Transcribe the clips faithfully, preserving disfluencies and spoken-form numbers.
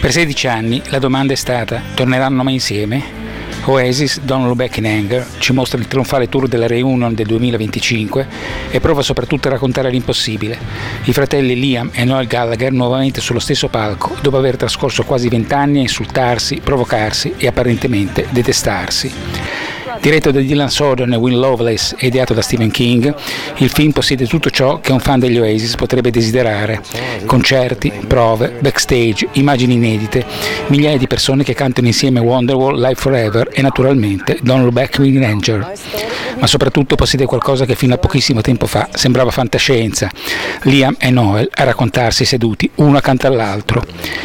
Per sedici anni la domanda è stata: torneranno mai insieme? Oasis, Don't Look Back in Anger, ci mostra il trionfale tour della Reunion del duemilaventicinque e prova soprattutto a raccontare l'impossibile. I fratelli Liam e Noel Gallagher nuovamente sullo stesso palco dopo aver trascorso quasi vent'anni a insultarsi, provocarsi e apparentemente detestarsi. Diretto da Dylan Southern e Will Lovelace e ideato da Stephen King, il film possiede tutto ciò che un fan degli Oasis potrebbe desiderare: concerti, prove, backstage, immagini inedite, migliaia di persone che cantano insieme Wonderwall, Live Forever e naturalmente Don't Look Back in Anger. Ma soprattutto possiede qualcosa che fino a pochissimo tempo fa sembrava fantascienza: Liam e Noel a raccontarsi seduti uno accanto all'altro.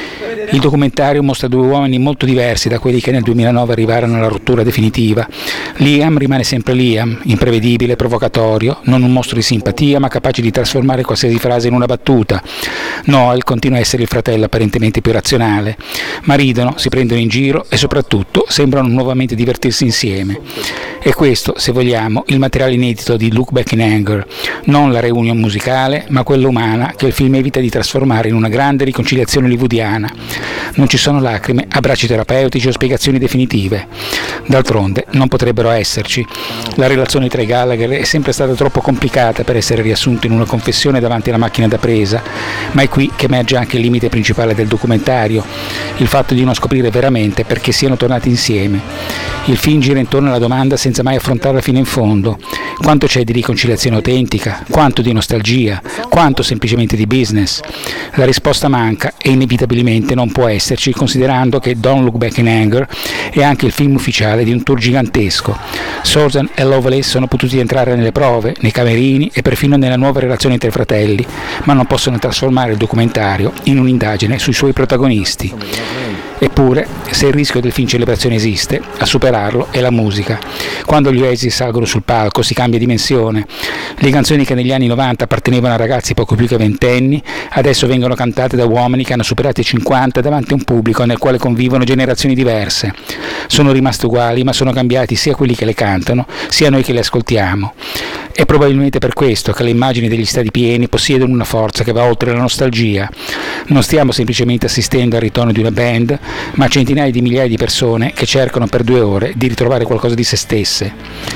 Il documentario mostra due uomini molto diversi da quelli che nel duemilanove arrivarono alla rottura definitiva. Liam rimane sempre Liam, imprevedibile, provocatorio, non un mostro di simpatia ma capace di trasformare qualsiasi frase in una battuta. Noel continua a essere il fratello apparentemente più razionale, ma ridono, si prendono in giro e soprattutto sembrano nuovamente divertirsi insieme. E questo, se vogliamo, il materiale inedito di Look Back in Anger, non la reunion musicale ma quella umana che il film evita di trasformare in una grande riconciliazione hollywoodiana. Non ci sono lacrime, abbracci terapeutici o spiegazioni definitive. D'altronde non potrebbero esserci. La relazione tra i Gallagher è sempre stata troppo complicata per essere riassunta in una confessione davanti alla macchina da presa, ma è qui che emerge anche il limite principale del documentario, il fatto di non scoprire veramente perché siano tornati insieme. Il film gira intorno alla domanda senza mai affrontarla fino in fondo: quanto c'è di riconciliazione autentica, quanto di nostalgia, quanto semplicemente di business? La risposta manca e inevitabilmente non può esserci, considerando che Don't Look Back in Anger è anche il film ufficiale di un tour gigantesco. Southern e Lovelace sono potuti entrare nelle prove, nei camerini e perfino nella nuova relazione tra i fratelli, ma non possono trasformare il documentario in un'indagine sui suoi protagonisti. Eppure, se il rischio del film celebrazione esiste, a superarlo è la musica. Quando gli Oasis salgono sul palco si cambia dimensione. Le canzoni che negli anni novanta appartenevano a ragazzi poco più che ventenni, adesso vengono cantate da uomini che hanno superato i cinquanta davanti a un pubblico nel quale convivono generazioni diverse. Sono rimaste uguali, ma sono cambiati sia quelli che le cantano, sia noi che le ascoltiamo. È probabilmente per questo che le immagini degli stadi pieni possiedono una forza che va oltre la nostalgia. Non stiamo semplicemente assistendo al ritorno di una band, ma centinaia di migliaia di persone che cercano per due ore di ritrovare qualcosa di se stesse.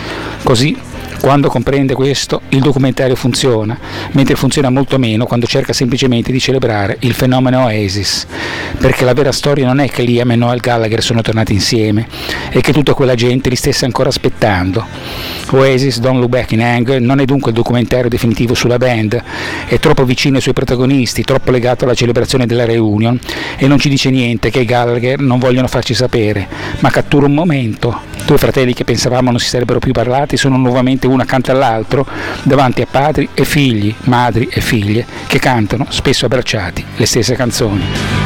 Così, quando comprende questo, il documentario funziona, mentre funziona molto meno quando cerca semplicemente di celebrare il fenomeno Oasis, perché la vera storia non è che Liam e Noel Gallagher sono tornati insieme, è che tutta quella gente li stesse ancora aspettando. Oasis, Don't Look Back in Anger non è dunque il documentario definitivo sulla band, è troppo vicino ai suoi protagonisti, troppo legato alla celebrazione della reunion e non ci dice niente che i Gallagher non vogliono farci sapere, ma cattura un momento. Due fratelli che pensavamo non si sarebbero più parlati sono nuovamente uno accanto all'altro davanti a padri e figli, madri e figlie che cantano, spesso abbracciati, le stesse canzoni.